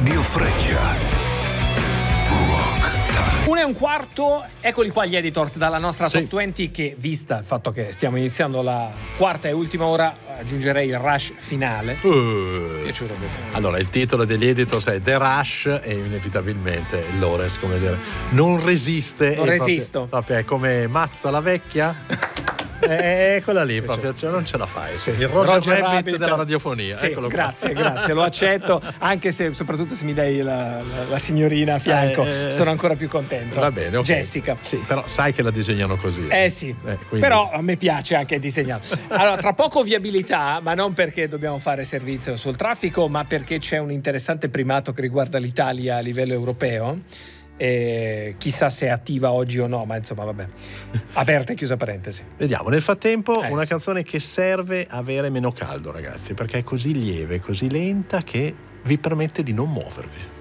Radio Freccia. 1:15, eccoli qua gli editors dalla nostra Top 20 che, vista il fatto che stiamo iniziando la quarta e ultima ora, aggiungerei il rush finale. Piaciuto questo. Allora, il titolo degli editors è The Rush e inevitabilmente Lawrence, come dire, non resiste. Non resisto. Proprio è come Mazza la vecchia. È quella lì proprio, cioè non ce la fai. Il Roger Rabbit della radiofonia. Sì, Eccolo grazie, lo accetto, anche se soprattutto se mi dai la signorina a fianco sono ancora più contento. Va bene, okay. Jessica. Sì, però sai che la disegnano così. Sì, quindi... però a me piace anche disegnare. Allora, tra poco viabilità, ma non perché dobbiamo fare servizio sul traffico, ma perché c'è un interessante primato che riguarda l'Italia a livello europeo. Chissà se è attiva oggi o no, ma insomma vabbè, aperta e chiusa parentesi. Vediamo, nel frattempo una canzone che serve a avere meno caldo, ragazzi, perché è così lieve, così lenta che vi permette di non muovervi.